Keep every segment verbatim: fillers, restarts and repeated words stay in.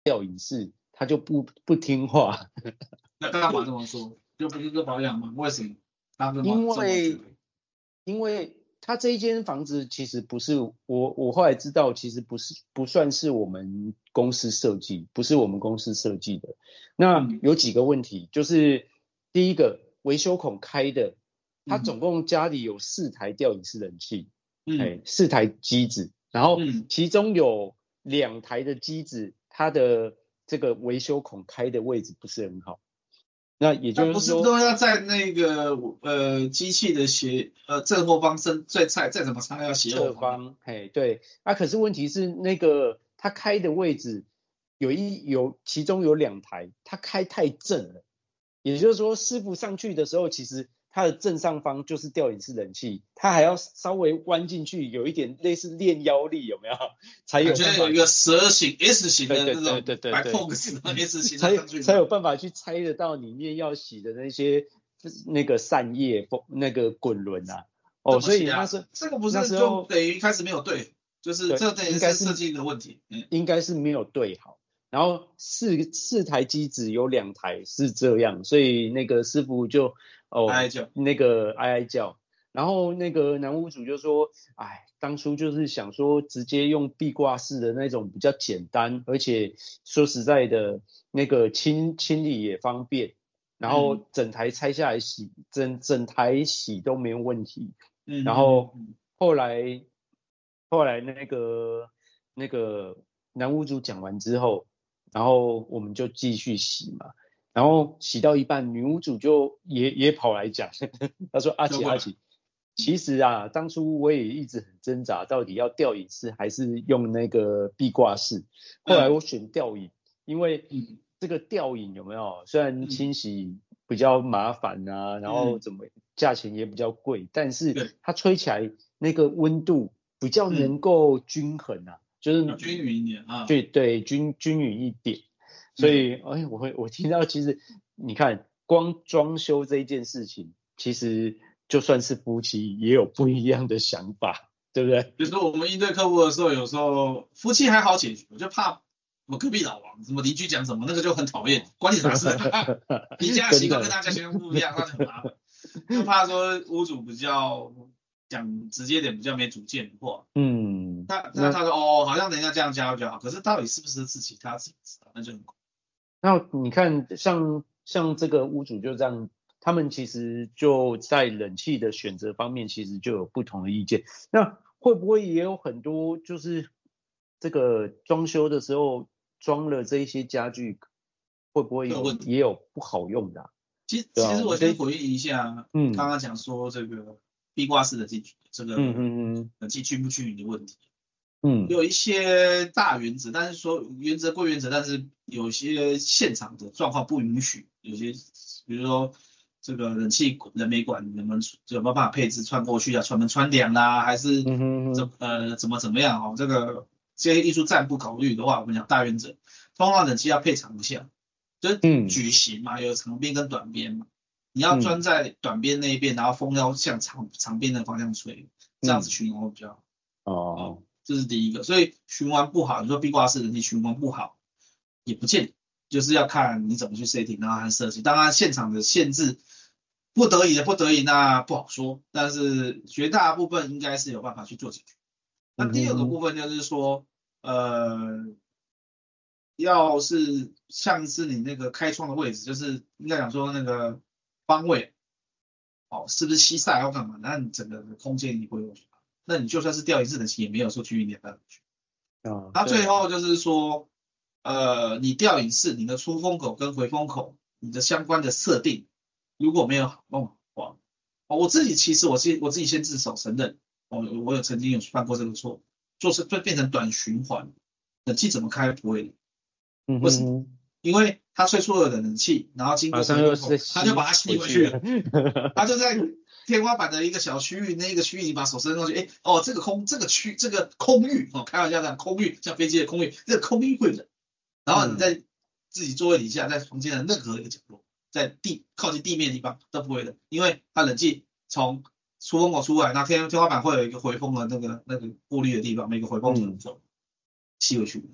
吊椅式，他就不不听话。 那干嘛这么说？就不是做保养吗？为什么他这么因这么觉得？ 为因为他这一间房子其实不是我我后来知道，其实不是不算是我们公司设计，不是我们公司设计的。那嗯有几个问题，就是第一个维修孔开的，他嗯总共家里有四台吊椅式冷气， 嗯哎，四台机子，然后嗯， 其中有两台的机子，它的这个维修孔开的位置不是很好。那也那不是就是说， 都要在那个呃机器的斜呃正后方正最菜再怎么插要斜后侧方？ 方，嘿，对，啊，可是问题是那个它开的位置有一有其中有两台，它开太正了，也就是说师傅上去的时候，其实它的正上方就是吊椅式冷气，它还要稍微弯进去，有一点类似练腰力，有没有？才有办法感觉有一个蛇形 S 型的对那种对对对摆对 pose 的 S 型才的上去才有办法去猜得到里面要洗的那些那个扇叶风那个滚轮啊。哦，所这么细啊？ 以那是这个不是就那时候等于开始没有对，就是这等于应该是是设计的问题。嗯应该是没有对好。然后四四台机子有两台是这样，所以那个师傅就哦哀叫那个哀哀叫。然后那个男屋主就说，哎，当初就是想说直接用壁挂式的那种比较简单，而且说实在的，那个清清理也方便，然后整台拆下来洗，整整台洗都没有问题。 嗯然后嗯后来后来那个那个男屋主讲完之后，然后我们就继续洗嘛。然后洗到一半，女屋主就也也跑来讲，她说：“阿奇阿奇，其实啊，当初我也一直很挣扎，到底要吊椅式还是用那个壁挂式。后来我选吊椅，因为嗯这个吊椅有没有？虽然嗯清洗比较麻烦啊，然后怎么价钱也比较贵，但是对它吹起来那个温度比较能够均衡啊，就是均匀一点啊。 对对均均匀一点。所以，哎，我会我听到，其实你看，光装修这一件事情，其实就算是夫妻也有不一样的想法，对不对？ 比如说我们应对客户的时候，有时候夫妻还好解决，我就怕我们隔壁老王什么邻居讲什么，那个就很讨厌，关你啥事？你家的习惯跟他家习惯不一样，那就很麻烦。就怕说屋主比较讲直接点，比较没主见的话， 嗯， 他那他说哦，好像人家这样教就好，可是到底是不是自己他自己知道，那就很苦。 那你看，像像这个屋主就这样，他们其实就在冷气的选择方面，其实就有不同的意见。那会不会也有很多就是这个装修的时候装了这一些家具，会不会有也有不好用的、啊？ 其实其实我先回应一下， 嗯， 刚刚讲说这个壁挂式的这这个嗯嗯嗯冷气均不均匀的问题。 嗯， 有一些大原则，但是说原则归原则，但是有些现场的状况不允许。有些比如说这个冷气人没管，你们有没有办法配置穿过去啊，穿门穿梁啦，还是怎呃怎么怎么样哦？这个这些艺术暂不考虑的话，我们讲大原则，通常冷气要配长项，就是矩形嘛，有长边跟短边嘛。你要钻在短边那一边，然后风要向长长边的方向吹，这样子循环会比较好。 哦。 这是第一个，所以循环不好，你说壁挂式冷气循环不好，也不见得，就是要看你怎么去 setting， 然后还设计。当然现场的限制，不得已的不得已，那不好说，但是绝大部分应该是有办法去做解决。那第二个部分就是说，呃，要是像是你那个开窗的位置，就是应该讲说那个方位，哦，是不是西晒要干嘛？那你整个空间你会有。那你就算是吊椅式冷气也没有说均匀点办法去。 哦， 那最后就是说，呃，你吊椅式你的出风口跟回风口，你的相关的设定如果没有好弄的话，哦，我自己其实我是我自己先自首承认，哦，我有曾经有犯过这个错，就是会变成短循环，冷气怎么开不会。 嗯为什么？因为它吹出了冷气，然后经过回风口，它就把它吸回去了，它就在天花板的一个小区域，那个区域你把手伸过去，哎，哦，这个空这个区这个空域，哦，开玩笑讲空域，像飞机的空域，这个空域会冷，然后你在自己座位底下，在房间的任何一个角落，在地靠近地面的地方都不会冷，因为它冷气从出风口出来，那天天花板会有一个回风的那个那个过滤的地方，每个回风口吸回去，它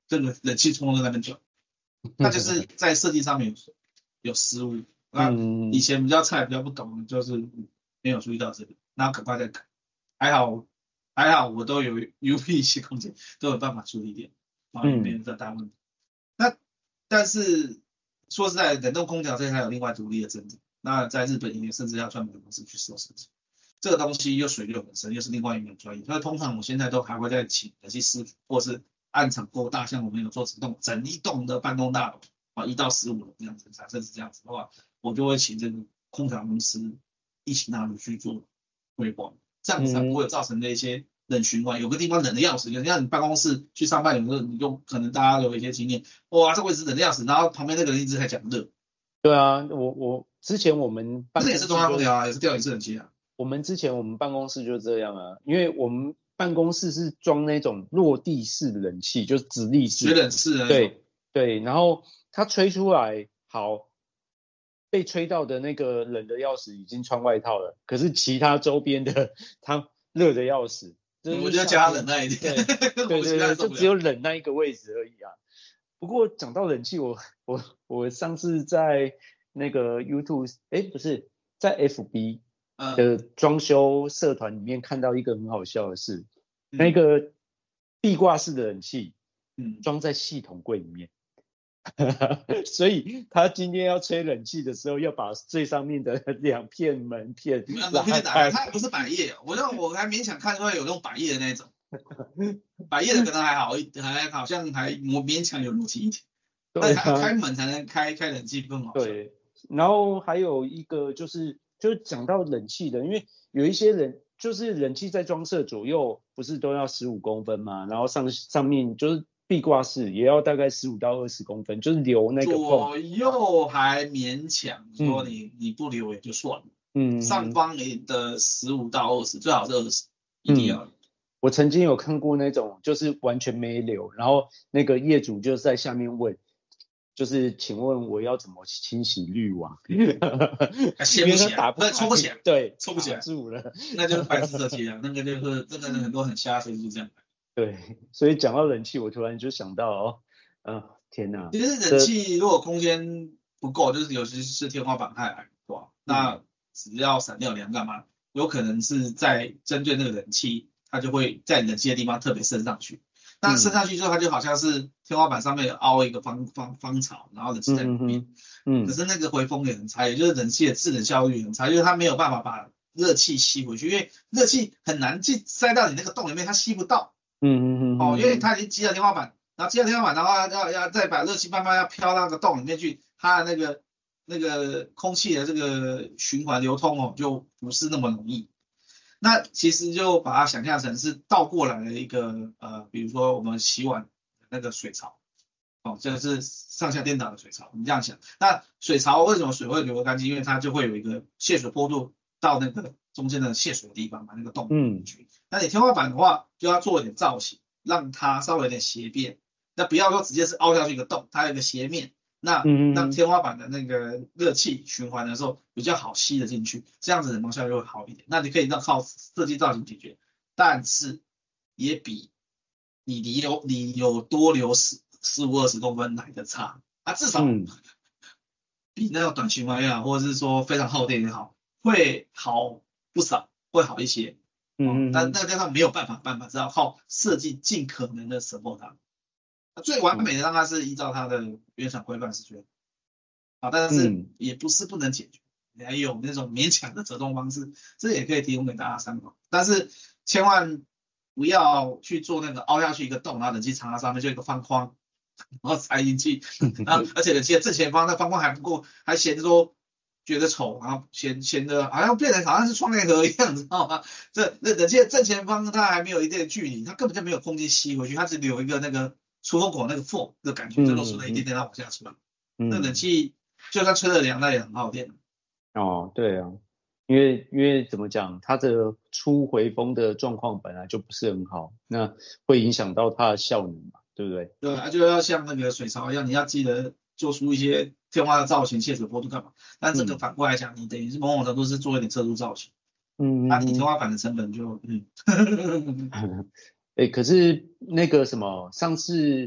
这个冷气冲在那边转，那就是在设计上面有有失误。那以前比较菜比较不懂，就是没有注意到这个，那赶快再改。还好还好我都有 U V 一些空间，都有办法处理点，啊，也没有这大问题。那但是说实在，冷冻空调这还有另外独立的证照，那在日本也甚至要专门的公司去收申请。这个东西又水流很深，又是另外一门专业，所以通常我现在都还会再请冷气师傅，或是按厂够大，像我们有做整栋整一栋的办公大楼啊，一到十五楼这样子，假设是这样子的话，我就会请这个空调公司一起纳入去做规划，这样子才不会造成的一些冷循环。有个地方冷的要死，像你办公室去上班，有时候你就可能大家有一些经验，哇，这位置冷的要死，然后旁边那个人一直在讲热。 对啊，我我之前我们办公室也是中央空调啊，也是吊顶式冷气啊。 我们之前我们办公室就这样啊，因为我们办公室是装那种落地式冷气，就是直立式水冷式的。 对对，然后它吹出来好，被吹到的那个冷的要死，已经穿外套了，可是其他周边的它热的要死。 我就叫他忍耐一点。 对对对对，就只有冷那一个位置而已啊。不过讲到冷气，我我我上次在那个 YouTube， 哎不是在 F B。的装修社团里面看到一个很好笑的事，嗯、那个壁挂式的冷气，嗯，装在系统柜里面，所以他今天要吹冷气的时候，要把最上面的两片门片拉开，它也不是百叶，我让我还勉强看出来有用百叶的那种，百叶的可能还好一，还好像还我勉强有逻辑一点，但它开门才能开开冷气更好。 对，然后还有一个就是。就讲到冷气的，因为有一些人就是冷气在装设左右不是都要十五公分嘛，然后上上面就是壁挂式也要大概十五到二十公分，就是留那个缝。 左右还勉强说你、嗯、你不留也就算了，嗯，上方你的十五到二十，最好是二十，一定要、嗯。 我曾经有看过那种就是完全没留，然后那个业主就在下面问。就是请问我要怎么清洗滤网？ 掀不起来，那抽不起来， 对， 抽不起来住了， 那就是白痴的题啊，那个就是真的很多很瞎，所以就这样。 对，所以讲到冷气，我突然就想到哦，呃，天哪！ 其实冷气如果空间不够，就是尤其是天花板太矮，对吧？那只要闪掉梁干嘛？有可能是在针对那个冷气，它就会在冷气的地方特别升上去。那升上去之后，它就好像是天花板上面有凹一个方方方槽，然后冷气在里面。嗯，可是那个回风也很差，也就是冷气的制冷效率很差，因为它没有办法把热气吸回去，因为热气很难进塞到你那个洞里面，它吸不到。嗯嗯嗯。哦，因为它已经积了天花板，然后积了天花板，然后要要再把热气慢慢要飘到那个洞里面去，它的那个那个空气的这个循环流通哦，就不是那么容易。那其实就把它想象成是倒过来的一个呃，比如说我们洗碗那个水槽，哦，这是上下颠倒的水槽，你这样想。那水槽为什么水会流得干净？因为它就会有一个泄水坡度到那个中间的泄水的地方，把那个洞进去。嗯、那你天花板的话，就要做一点造型，让它稍微有点斜边。那不要说直接是凹下去一个洞，它有一个斜面。那让天花板的那个热气循环的时候比较好吸得进去，这样子冷风效率会好一点。那你可以让靠设计造型解决，但是也比你离有你有多留十十五二十公分来的差啊，至少比那个短循环也好，或者是说非常耗电也好，会好不少，会好一些。嗯，但那加上没有办法办法，只好靠设计尽可能的 support 它。最完美的让它是依照它的原厂规范是觉得啊，但是也不是不能解决，你还有那种勉强的折中方式，这也可以提供给大家参考。但是千万不要去做那个凹下去一个洞，然后冷气藏在上面就一个方框，然后塞进去，然后而且冷气的正前方那方框还不够，还嫌说觉得丑，然后嫌嫌的好像变成好像是窗帘盒一样，知道吗？这那冷气的正前方它还没有一定的距离，它根本就没有空间吸回去，它只留一个那个出风口那个缝的感觉，就露出了一点点它往下出来。嗯、那冷气就算吹了凉，那也很耗电。 哦，对啊，因为因为怎么讲，它的出回风的状况本来就不是很好，那会影响到它的效能嘛，对不对？ 对啊，就要像那个水槽一样，你要记得做出一些天花的造型、泄水坡度干嘛。但这个反过来讲，你等于是某种程度是做一点特殊造型。嗯，那、啊、你天花板的成本就嗯。 哎、欸，可是那个什么，上次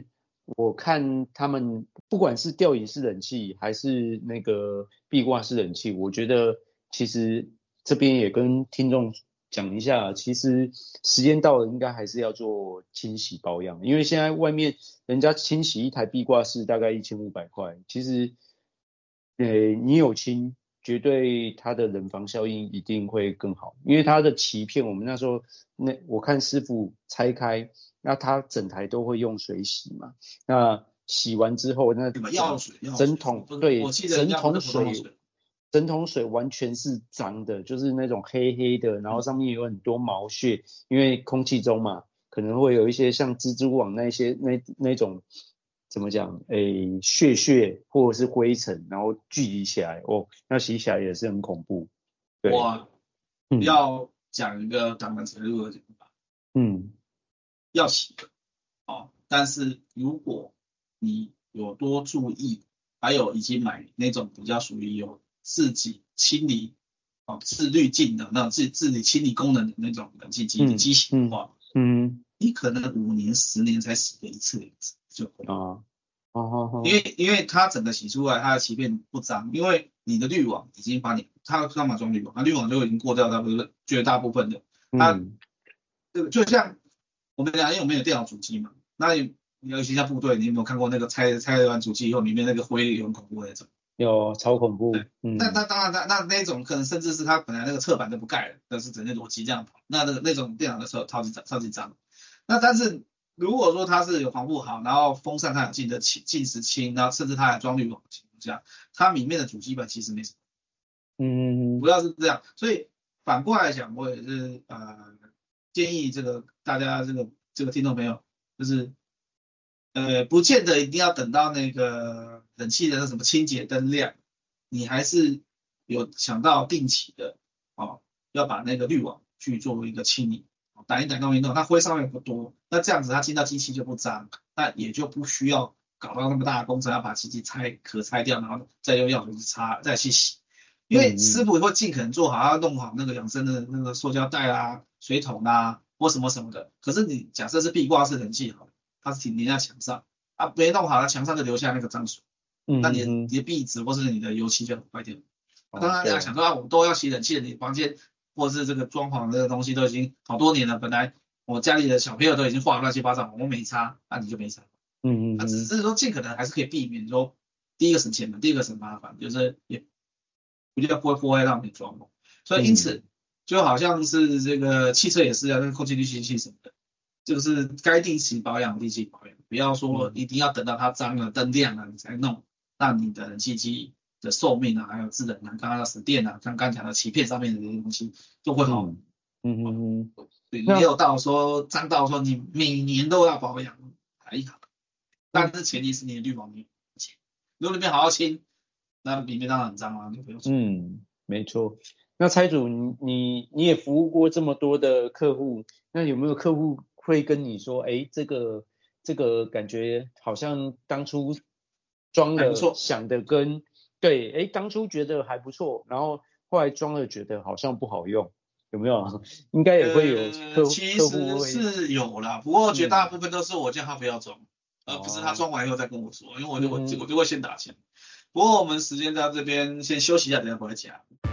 我看他们不管是吊顶式冷气还是那个壁挂式冷气，我觉得其实这边也跟听众讲一下，其实时间到了应该还是要做清洗保养，因为现在外面人家清洗一台壁挂式大概一千五百块，其实呃你有清，绝对它的冷房效应一定会更好，因为它的鳍片我们那时候那我看师傅拆开。那它整台都会用水洗嘛？那洗完之后，那药水， 整桶对，整桶水， 整桶水完全是脏的，就是那种黑黑的，然后上面有很多毛屑，因为空气中嘛，可能会有一些像蜘蛛网那些那那种怎么讲？诶，屑屑或者是灰尘，然后聚集起来，哦，那洗起来也是很恐怖。对， 我要讲一个挡板程度的讲法。 嗯。 要洗的哦，但是如果你有多注意，还有已经买那种比较属于有自己清理哦自滤镜的那种自自己清理功能的那种冷气机的机型的话， 嗯，嗯你可能五年十年才洗个一次两次就可以啊，哦因为因为它整个洗出来，它的鳍片不脏，因为你的滤网已经把你它干嘛装滤网，它滤网就已经过掉大部分绝大部分的，它这个、嗯、就像。我们讲，因为我们有电脑主机嘛，那尤其像部队，你有没有看过那个拆拆完主机以后，里面那个灰有很恐怖的那种？ 有，超恐怖。 嗯，那那当然，那那那种可能甚至是它本来那个侧板都不盖了，但是整个逻辑这样跑，那那个那种电脑的时候超级超级脏。那但是如果说它是有防护好，然后风扇它有进的清进时清，然后甚至它还装滤网的情况下，它里面的主机板其实没什么。 嗯， 主要是这样，所以反过来讲，我也是呃。建议这个大家这个这个听众朋友，就是呃不见得一定要等到那个冷气的那什么清洁灯亮，你还是有想到定期的哦，要把那个滤网去做一个清理，打一打弄一弄，它灰上面不多，那这样子它进到机器就不脏，那也就不需要搞到那么大的工程，要把机器拆壳拆掉，然后再用药水去擦再去洗。因为师傅会尽可能做好，要弄好那个养生的那个塑胶袋啊、水桶啊或什么什么的。可是你假设是壁挂式冷气好，它是停粘在墙上啊，没弄好，它墙上就留下那个脏水，嗯、那你的你的壁纸或是你的油漆就很坏掉。哦、当然大家想说啊，我们都要洗冷气的，你房间或是这个装潢这个东西都已经好多年了，本来我家里的小朋友都已经画乱七八糟，我没擦，那、啊、你就没擦。嗯嗯，那、啊、只是说尽可能还是可以避免说，第一个省钱嘛，第二个省麻烦，就是也。比较不会破坏到你装潢，所以因此就好像是这个汽车也是啊，那个空气滤清器什么的，就是该定期保养定期保养，不要说一定要等到它脏了灯亮了你才弄，让你的冷气机的寿命啊，还有制冷啊，刚刚的省电啊，像刚讲的鳍片上面的这些东西就会好。嗯嗯嗯，对，没有到说脏到说你每年都要保养还好，但是前提是你的滤网没清，如果里面好好清。那里面当然很脏啊，就不用说。 嗯，没错。那财主，你你你也服务过这么多的客户，那有没有客户会跟你说，哎，这个这个感觉好像当初装了想的跟对，哎，当初觉得还不错，然后后来装了觉得好像不好用，有没有？应该也会有客户、呃、 其实是有啦，不过绝大部分都是我叫他不要装，而、嗯呃、不是他装完以后再跟我说，因为我就、嗯、我我就会先打钱。不过我们时间到这边先休息一下，等一下回来讲。